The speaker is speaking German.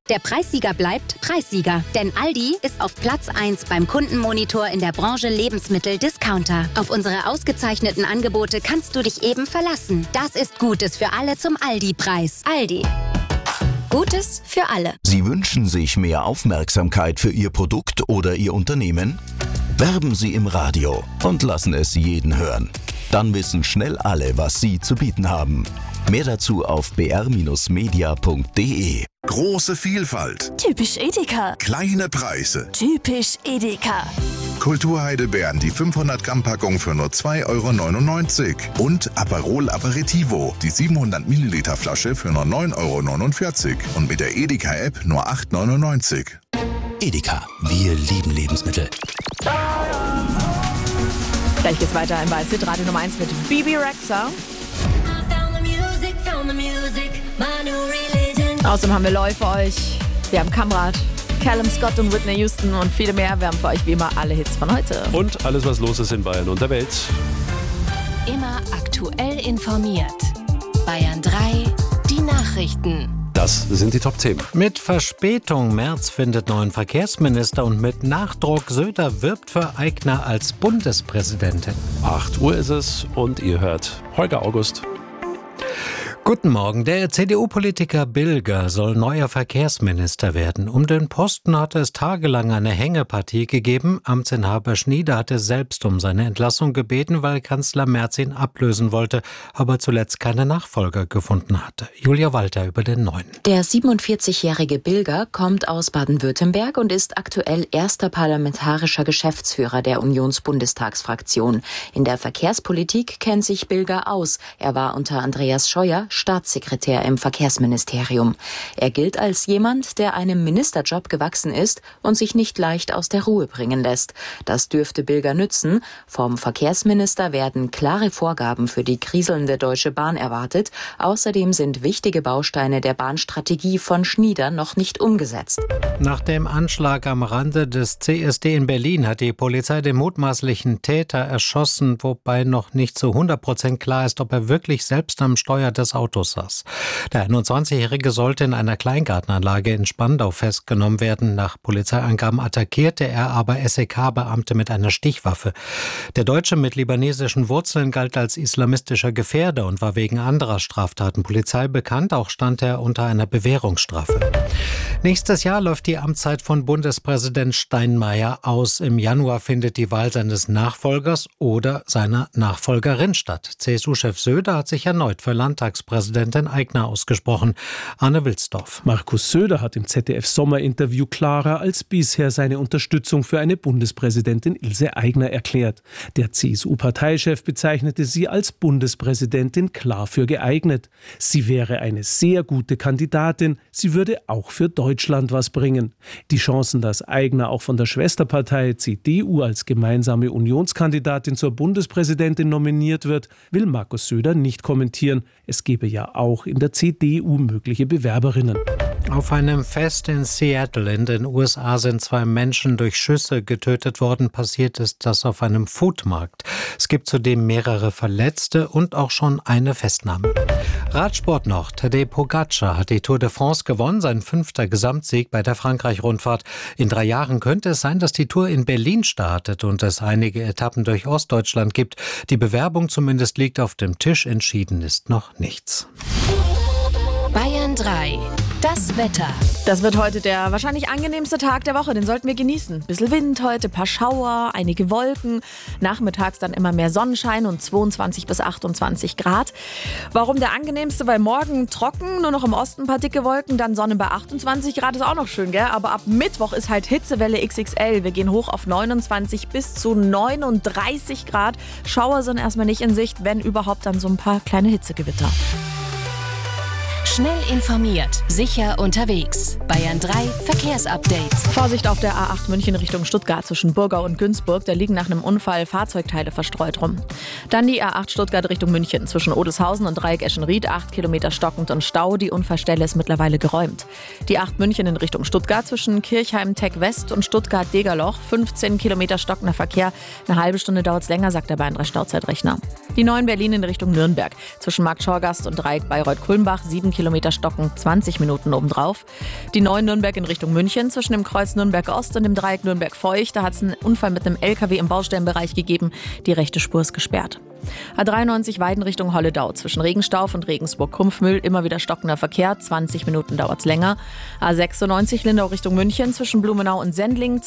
Der Preissieger bleibt Preissieger. Denn Aldi ist auf Platz 1 beim Kundenmonitor in der Branche Lebensmittel-Discounter. Auf unsere ausgezeichneten Angebote kannst du dich eben verlassen. Das ist Gutes für alle zum Aldi-Preis. Aldi. Gutes für alle. Sie wünschen sich mehr Aufmerksamkeit für Ihr Produkt oder Ihr Unternehmen? Werben Sie im Radio und lassen es jeden hören. Dann wissen schnell alle, was Sie zu bieten haben. Mehr dazu auf br-media.de. Große Vielfalt. Typisch Edeka. Kleine Preise. Typisch Edeka. Kulturheidelbeeren, die 500 Gramm Packung für nur 2,99 € und Aperol Aperitivo, die 700 Milliliter Flasche für nur 9,49 € und mit der Edeka-App nur 8,99 €. Edeka, wir lieben Lebensmittel. Gleich geht's weiter im Hit Radio Nummer 1 mit Bibi Rexha. Außerdem haben wir Loi für euch. Wir haben Kamrat, Callum Scott und Whitney Houston und viele mehr. Wir haben für euch wie immer alle Hits von heute. Und alles, was los ist in Bayern und der Welt. Immer aktuell informiert. Bayern 3, die Nachrichten. Das sind die Top-Themen. Mit Verspätung. Merz findet neuen Verkehrsminister und mit Nachdruck. Söder wirbt für Aigner als Bundespräsidentin. 8 Uhr ist es und ihr hört Holger August. Guten Morgen. Der CDU-Politiker Bilger soll neuer Verkehrsminister werden. Um den Posten hatte es tagelang eine Hängepartie gegeben. Amtsinhaber Schnieder hatte selbst um seine Entlassung gebeten, weil Kanzler Merz ihn ablösen wollte, aber zuletzt keine Nachfolger gefunden hatte. Julia Walter über den neuen. Der 47-jährige Bilger kommt aus Baden-Württemberg und ist aktuell erster parlamentarischer Geschäftsführer der Unionsbundestagsfraktion. In der Verkehrspolitik kennt sich Bilger aus. Er war unter Andreas Scheuer Staatssekretär im Verkehrsministerium. Er gilt als jemand, der einem Ministerjob gewachsen ist und sich nicht leicht aus der Ruhe bringen lässt. Das dürfte Bilger nützen. Vom Verkehrsminister werden klare Vorgaben für die kriselnde Deutsche Bahn erwartet. Außerdem sind wichtige Bausteine der Bahnstrategie von Schnieder noch nicht umgesetzt. Nach dem Anschlag am Rande des CSD in Berlin hat die Polizei den mutmaßlichen Täter erschossen, wobei noch nicht zu 100% klar ist, ob er wirklich selbst am Steuer des Autos saß. Der 21-Jährige sollte in einer Kleingartenanlage in Spandau festgenommen werden. Nach Polizeiangaben attackierte er aber SEK-Beamte mit einer Stichwaffe. Der Deutsche mit libanesischen Wurzeln galt als islamistischer Gefährder und war wegen anderer Straftaten Polizei bekannt. Auch stand er unter einer Bewährungsstrafe. Nächstes Jahr läuft die Amtszeit von Bundespräsident Steinmeier aus. Im Januar findet die Wahl seines Nachfolgers oder seiner Nachfolgerin statt. CSU-Chef Söder hat sich erneut für Landtagspräsidentin Aigner ausgesprochen. Arne Wilsdorf. Markus Söder hat im ZDF-Sommerinterview klarer als bisher seine Unterstützung für eine Bundespräsidentin Ilse Aigner erklärt. Der CSU-Parteichef bezeichnete sie als Bundespräsidentin klar für geeignet. Sie wäre eine sehr gute Kandidatin. Sie würde auch für Deutschland was bringen. Die Chancen, dass Aigner auch von der Schwesterpartei CDU als gemeinsame Unionskandidatin zur Bundespräsidentin nominiert wird, will Markus Söder nicht kommentieren. Es gebe ja auch in der CDU mögliche Bewerberinnen. Auf einem Fest in Seattle in den USA sind 2 Menschen durch Schüsse getötet worden. Passiert ist das auf einem Foodmarkt. Es gibt zudem mehrere Verletzte und auch schon eine Festnahme. Radsport noch. Tadej Pogačar hat die Tour de France gewonnen, sein 5. Gesamtsieg bei der Frankreich-Rundfahrt. In 3 Jahren könnte es sein, dass die Tour in Berlin startet und es einige Etappen durch Ostdeutschland gibt. Die Bewerbung zumindest liegt auf dem Tisch, entschieden ist noch nichts. Bayern 3. Das Wetter. Das wird heute der wahrscheinlich angenehmste Tag der Woche. Den sollten wir genießen. Bisschen Wind heute, paar Schauer, einige Wolken. Nachmittags dann immer mehr Sonnenschein und 22 bis 28 Grad. Warum der angenehmste? Weil morgen trocken, nur noch im Osten ein paar dicke Wolken, dann Sonne bei 28 Grad. Ist auch noch schön, gell? Aber ab Mittwoch ist halt Hitzewelle XXL. Wir gehen hoch auf 29 bis zu 39 Grad. Schauer sind erstmal nicht in Sicht, wenn überhaupt dann so ein paar kleine Hitzegewitter. Schnell informiert, sicher unterwegs. Bayern 3 Verkehrsupdate. Vorsicht auf der A8 München Richtung Stuttgart zwischen Burgau und Günzburg. Da liegen nach einem Unfall Fahrzeugteile verstreut rum. Dann die A8 Stuttgart Richtung München zwischen Odelshausen und Dreieck Eschenried. 8 Kilometer stockend und Stau. Die Unfallstelle ist mittlerweile geräumt. Die 8 München in Richtung Stuttgart zwischen Kirchheim-Tech West und Stuttgart-Degerloch. 15 Kilometer stockender Verkehr. Eine halbe Stunde dauert es länger, sagt der Bayern 3 Stauzeitrechner. Die 9 Berlin in Richtung Nürnberg zwischen Markt Schorgast und Dreieck Bayreuth-Kulmbach. 7 Kilometer Kilometer Stocken 20 Minuten obendrauf. Die 9 Nürnberg in Richtung München zwischen dem Kreuz Nürnberg Ost und dem Dreieck Nürnberg-Feucht. Da hat es einen Unfall mit einem LKW im Baustellenbereich gegeben. Die rechte Spur ist gesperrt. A93 Weiden Richtung Holledau zwischen Regenstauf und Regensburg-Kumpfmühl immer wieder stockender Verkehr, 20 Minuten dauert es länger. A96 Lindau Richtung München zwischen Blumenau und Sendling